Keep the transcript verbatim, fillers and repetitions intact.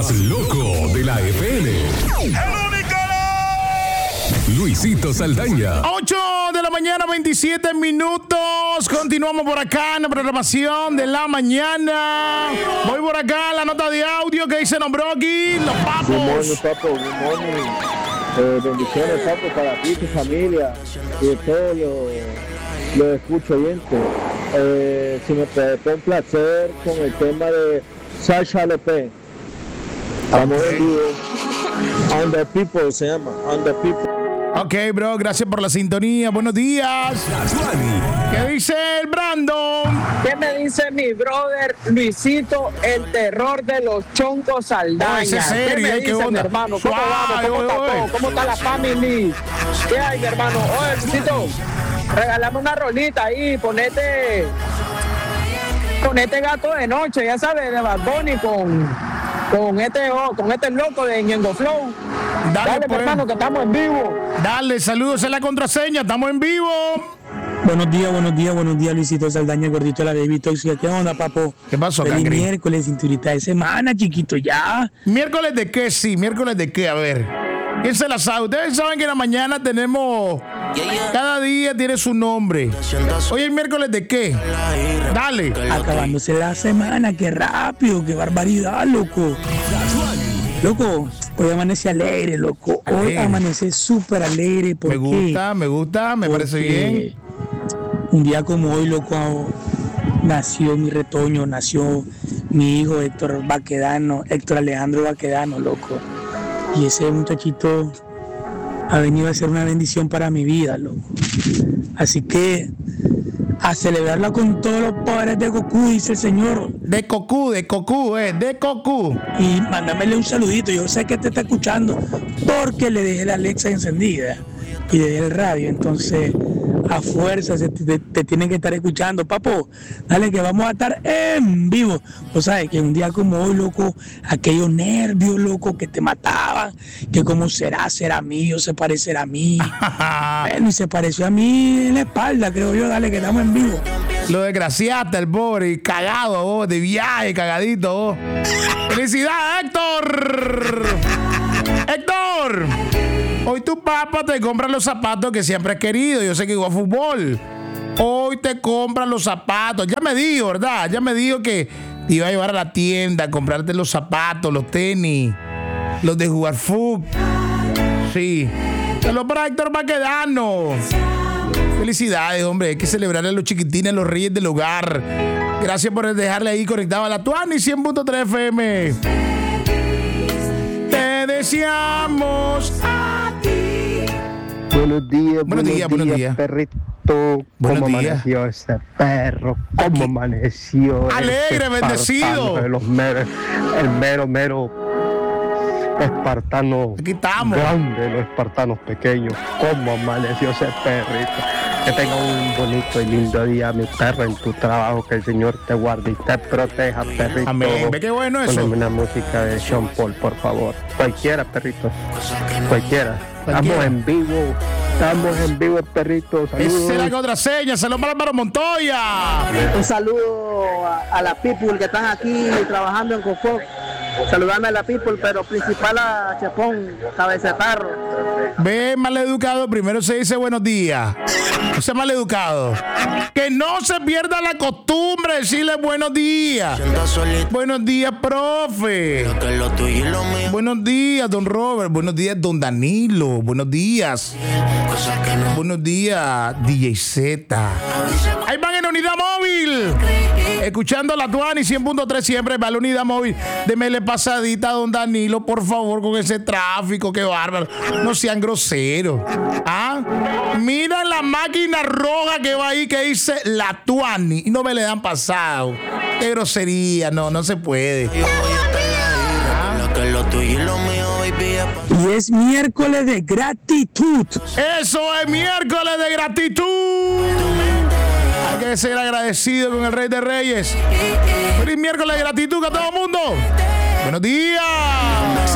más loco de la F M. ¡El único! Luisito Saldaña. ocho de la mañana, veintisiete minutos. Continuamos por acá en la programación de la mañana. Voy por acá, la nota de audio que dice Nombroki, los papos. Good morning, papo. Good morning. Eh, bendiciones, papo, para ti, tu familia y todos los lo escucho oyentes. Eh, si me puede complacer con el tema de Sasha López. Estamos en vivo. On the People se llama. On the People. Ok, bro, gracias por la sintonía. Buenos días. ¿Qué dice el Brandon? ¿Qué me dice mi brother Luisito, el terror de los choncos Saldaña? Oh, ese es serio, ¿Qué me ¿eh? dice, ¿Qué mi onda? hermano? ¿Cómo Suave, vamos? ¿Cómo está oye, todo? oye. ¿Cómo está la family? ¿Qué hay, mi hermano? Oye, Luisito, regálame una rolita ahí, ponete... Ponete Gato de Noche, ya sabes, de Bad Bunny con... Con este, oh, con este loco de Ñengo Flow. Dale, Dale, pues. mi hermano, que estamos en vivo. Dale, saludos en la contraseña. Estamos en vivo. Buenos días, buenos días, buenos días, Luisito Saldaña, gordito de la Baby Tóxica. ¿Qué onda, papo? ¿Qué pasó, Feliz Cangri? miércoles, cinturita de semana, chiquito, ya. ¿Miércoles de qué? Sí, miércoles de qué, a ver. ¿Quién se la sabe? Ustedes saben que en la mañana tenemos... Cada día tiene su nombre. Hoy es miércoles de qué. Dale. Acabándose la semana, qué rápido, qué barbaridad, loco. Loco, hoy amanece alegre, loco. Hoy Alegre. amanece súper alegre. ¿Por Me qué? gusta, me gusta, me parece Porque bien. Un día como hoy, loco, nació mi retoño, nació mi hijo Héctor Baquedano, Héctor Alejandro Baquedano, loco. Y ese muchachito ha venido a ser una bendición para mi vida, loco. Así que a celebrarla con todos los poderes de Goku, dice el Señor. De Cocú, de Cocú, eh, de Cocú. Y mándamele un saludito, yo sé que te está escuchando porque le dejé la Alexa encendida y dejé el radio, entonces a fuerza se te, te, te tienen que estar escuchando, papo. Dale que vamos a estar en vivo. O sabes que un día como hoy, loco, aquellos nervios, loco, que te mataban, que cómo será, será mío, se parecerá a mí. Bueno, y se pareció a mí en la espalda, creo yo. Dale que estamos en vivo. Lo desgraciaste, el pobre, y cagado, vos, de viaje, cagadito, vos. ¡Felicidades, Héctor! ¡Héctor! Hoy tu papá te compra los zapatos que siempre has querido. Yo sé que juega fútbol. Hoy te compran los zapatos. Ya me dijo, ¿verdad? Ya me dijo que te iba a llevar a la tienda a comprarte los zapatos, los tenis, los de jugar fútbol. Sí. Saludos para Héctor Baquedano. Felicidades, hombre. Hay que celebrar a los chiquitines, a los reyes del hogar. Gracias por dejarle ahí conectado a la Tuani cien punto tres F M. Te deseamos a ti. Buenos días, Buenos días, buenos días. perrito. Buenos ¿Cómo días. amaneció ese perro? ¿Cómo Aquí. amaneció? Alegre, ese bendecido. espartano de los meros, el mero, mero espartano Aquí estamos. grande, los espartanos pequeños. ¿Cómo amaneció ese perrito? Que tenga un bonito y lindo día, mi perro, en tu trabajo. Que el Señor te guarde y te proteja, perrito. Amén. Ve qué bueno eso. Poneme una música de Sean Paul, por favor. Cualquiera, perrito. Cualquiera. Estamos Cualquiera. en vivo. Estamos en vivo, perrito. Esa es la Saludos. contraseña. Saludos para Álvaro Montoya. Un saludo a, a la people que están aquí trabajando en Cocó. Saludame a la people, pero principal a Chepón, cabecetarro. Ve, maleducado, primero se dice buenos días. No sea maleducado. Que no se pierda la costumbre de decirle buenos días. Buenos días, profe. Buenos días, don Robert. Buenos días, don Danilo. Buenos días. Buenos días, D J Z. Ahí van en Unidad Móvil. Escuchando la Tuani cien punto tres siempre. Va la Unidad Móvil. Démele pasadita a don Danilo, por favor, con ese tráfico. Qué bárbaro. No sean groseros. ¿Ah? Mira la máquina roja que va ahí que dice la Tuani. Y no me le dan pasado. Qué grosería. No, no se puede. Y es miércoles de gratitud. Eso es miércoles de gratitud. Hay que ser agradecido con el Rey de Reyes. Feliz miércoles de gratitud a todo el mundo. Buenos días.